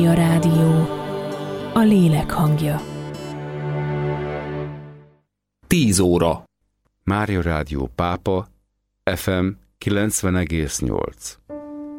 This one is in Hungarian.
A rádió, a lélek hangja. 10 óra. Mária Rádió Pápa, FM 90,8.